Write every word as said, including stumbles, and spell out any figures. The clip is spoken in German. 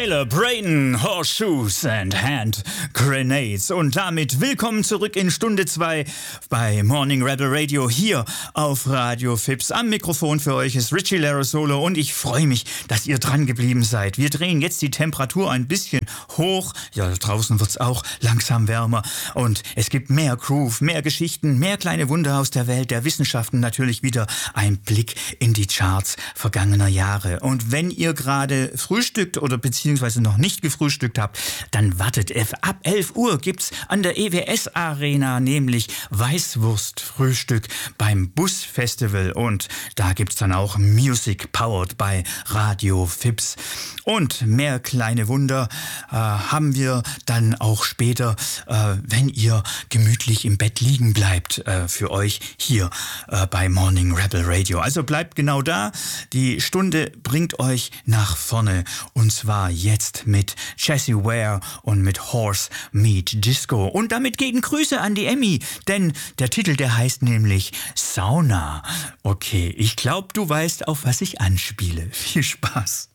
Tyler Braden, Horseshoes and Hand Grenades. Und damit willkommen zurück in Stunde zwei bei Morning Rebel Radio hier auf Radio Fips. Am Mikrofon für euch ist Richie Larosolo und ich freue mich, dass ihr dran geblieben seid. Wir drehen jetzt die Temperatur ein bisschen hoch. Ja, draußen wird's auch langsam wärmer und es gibt mehr Groove, mehr Geschichten, mehr kleine Wunder aus der Welt der Wissenschaften, natürlich wieder ein Blick in die Charts vergangener Jahre. Und wenn ihr gerade frühstückt oder beziehungsweise noch nicht gefrühstückt habt, dann wartet. Ab elf Uhr gibt's an der E W S-Arena nämlich Weißwurstfrühstück beim Bus-Festival und da gibt's dann auch Music Powered bei Radio Fips. Und mehr kleine Wunder äh, haben wir dann auch später, äh, wenn ihr gemütlich im Bett liegen bleibt, äh, für euch hier äh, bei Morning Rebel Radio. Also bleibt genau da. Die Stunde bringt euch nach vorne und zwar jetzt mit Jessie Ware und mit Horse Meat Disco. Und damit gehen Grüße an die Emmy, denn der Titel, der heißt nämlich Sauna. Okay, ich glaube, du weißt, auf was ich anspiele. Viel Spaß.